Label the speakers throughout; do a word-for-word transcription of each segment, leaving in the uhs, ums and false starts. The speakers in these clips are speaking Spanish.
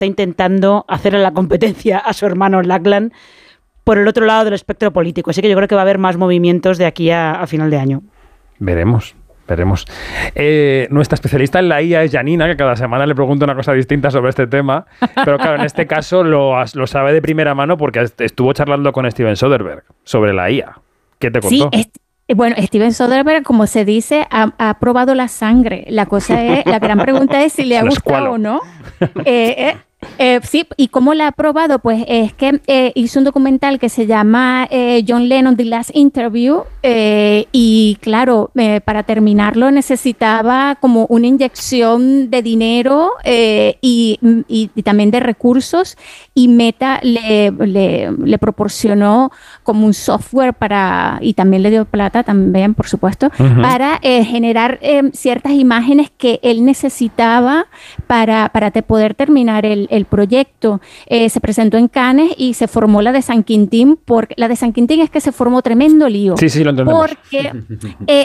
Speaker 1: está intentando hacerle la competencia a su hermano Lachlan por el otro lado del espectro político. Así que yo creo que va a haber más movimientos de aquí a, a final de año.
Speaker 2: Veremos. Veremos. Eh, nuestra especialista en la I A es Janina, que cada semana le pregunto una cosa distinta sobre este tema, pero claro, en este caso lo, lo sabe de primera mano porque estuvo charlando con Steven Soderbergh sobre la I A. ¿Qué te contó?
Speaker 3: Sí, es, bueno, Steven Soderbergh, como se dice, ha, ha probado la sangre. La cosa es, la gran pregunta es si le ha gustado o no. Eh, eh, Eh, sí, ¿y cómo la ha probado? Pues es que eh, hizo un documental que se llama eh, John Lennon, The Last Interview, eh, y claro, eh, para terminarlo necesitaba como una inyección de dinero eh, y, y, y también de recursos, y Meta le, le, le proporcionó como un software para, y también le dio plata también, por supuesto, uh-huh. para eh, generar eh, ciertas imágenes que él necesitaba para, para te poder terminar el el proyecto. Eh, se presentó en Cannes y se formó la de San Quintín, porque la de San Quintín es que se formó tremendo lío.
Speaker 2: Sí, sí, lo entendemos.
Speaker 3: Porque, eh,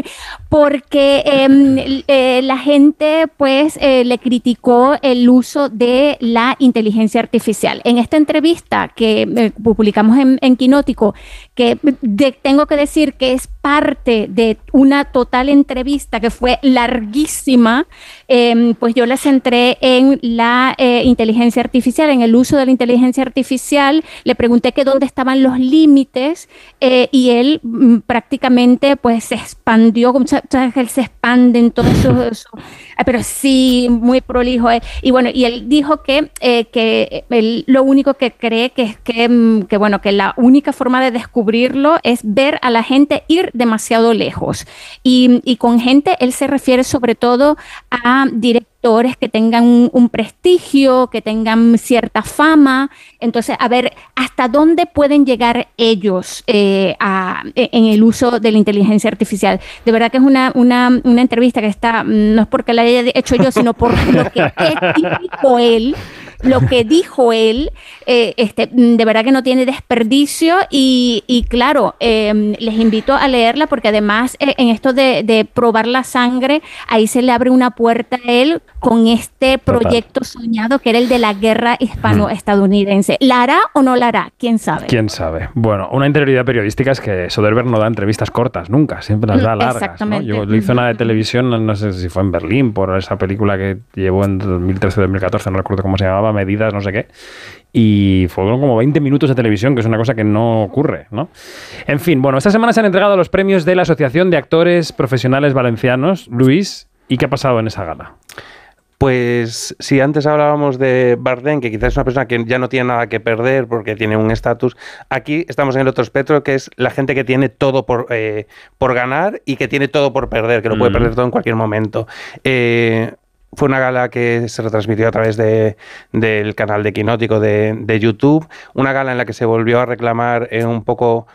Speaker 3: porque eh, eh, la gente pues eh, le criticó el uso de la inteligencia artificial. En esta entrevista que eh, publicamos en, en Quinótico, que de, tengo que decir que es parte de una total entrevista que fue larguísima, eh, pues yo la centré en la eh, inteligencia artificial, en el uso de la inteligencia artificial. Le pregunté que dónde estaban los límites eh, y él mm, prácticamente pues se expandió, como sabes que él se expande en todo eso, eso pero sí, muy prolijo. Eh. Y bueno, y él dijo que, eh, que él lo único que cree que es que, que, bueno, que la única forma de descubrirlo es ver a la gente ir demasiado lejos. Y, y con gente, él se refiere sobre todo a directores que tengan un, un prestigio, que tengan cierta fama. Entonces, a ver, ¿hasta dónde pueden llegar ellos eh, a, en el uso de la inteligencia artificial? De verdad que es una, una, una entrevista que está, no es porque la haya hecho yo, sino por lo que dijo él, lo que dijo él, eh, este, de verdad que no tiene desperdicio y, y claro, eh, les invito a leerla porque además eh, en esto de, de probar la sangre, ahí se le abre una puerta a él con este proyecto Total. soñado que era el de la guerra hispano-estadounidense. ¿La hará o no la hará? ¿Quién sabe?
Speaker 2: ¿Quién sabe? Bueno, una interioridad periodística es que Soderbergh no da entrevistas cortas nunca, siempre las da largas.
Speaker 3: Exactamente.
Speaker 2: ¿no? Yo le hice una de televisión, no sé si fue en Berlín, por esa película que llevó en dos mil trece dos mil catorce, no recuerdo cómo se llamaba, Medidas, no sé qué. Y fueron como veinte minutos de televisión, que es una cosa que no ocurre, ¿no? En fin, bueno, esta semana se han entregado los premios de la Asociación de Actores Profesionales Valencianos. Luis, ¿y qué ha pasado en esa gala?
Speaker 4: Pues si antes hablábamos de Bardem, que quizás es una persona que ya no tiene nada que perder porque tiene un estatus, aquí estamos en el otro espectro, que es la gente que tiene todo por, eh, por ganar y que tiene todo por perder, que lo puede mm. perder todo en cualquier momento. Eh... Fue una gala que se retransmitió a través de, del canal de Quinótico de, de YouTube, una gala en la que se volvió a reclamar eh, un poco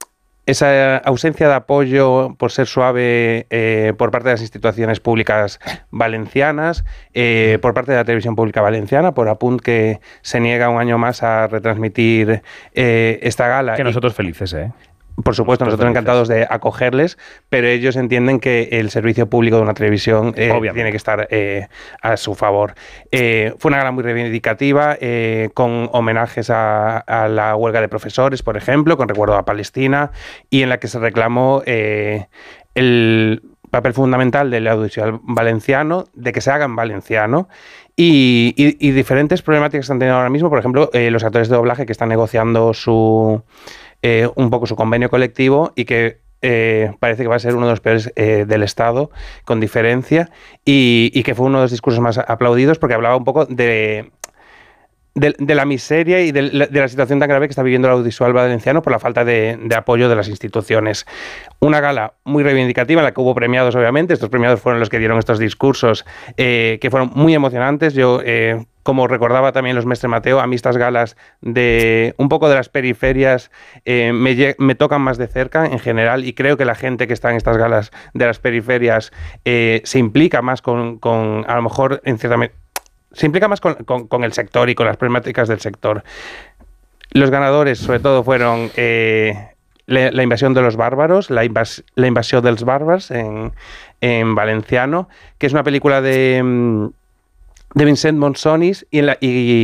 Speaker 4: esa ausencia de apoyo, por ser suave, eh, por parte de las instituciones públicas valencianas, eh, por parte de la televisión pública valenciana, por Apunt, que se niega un año más a retransmitir eh, esta gala.
Speaker 2: Que nosotros felices, ¿eh?
Speaker 4: Por supuesto, nosotros encantados de acogerles, pero ellos entienden que el servicio público de una televisión eh, tiene que estar eh, a su favor. Eh, fue una gala muy reivindicativa, eh, con homenajes a, a la huelga de profesores, por ejemplo, con recuerdo a Palestina, y en la que se reclamó eh, el papel fundamental del audiovisual valenciano, de que se haga en valenciano, y, y, y diferentes problemáticas que están teniendo ahora mismo, por ejemplo, eh, los actores de doblaje que están negociando su... Eh, un poco su convenio colectivo y que eh, parece que va a ser uno de los peores eh, del Estado, con diferencia, y, y que fue uno de los discursos más aplaudidos porque hablaba un poco de, de, de la miseria y de, de la situación tan grave que está viviendo el audiovisual valenciano por la falta de, de apoyo de las instituciones. Una gala muy reivindicativa en la que hubo premiados, obviamente. Estos premiados fueron los que dieron estos discursos eh, que fueron muy emocionantes. Yo... Eh, Como recordaba también los Mestre Mateo, a mí estas galas de un poco de las periferias eh, me, me tocan más de cerca en general, y creo que la gente que está en estas galas de las periferias eh, se implica más con, con, a lo mejor, en cierta medida, se implica más con, con, con el sector y con las problemáticas del sector. Los ganadores, sobre todo, fueron eh, la, la invasión de los bárbaros, la, invas, la invasión dels bàrbars en, en valenciano, que es una película de... de Vincent Monsonis y, en la, y